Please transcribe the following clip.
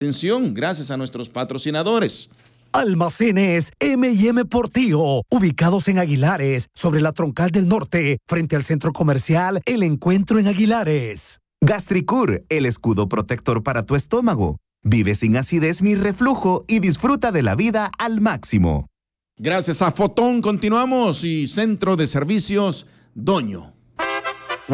Atención, gracias a nuestros patrocinadores. Almacenes M&M Portillo, ubicados en Aguilares, sobre la Troncal del Norte, frente al centro comercial El Encuentro en Aguilares. Gastricur, el escudo protector para tu estómago. Vive sin acidez ni reflujo y disfruta de la vida al máximo. Gracias a Fotón continuamos y Centro de Servicios Doño.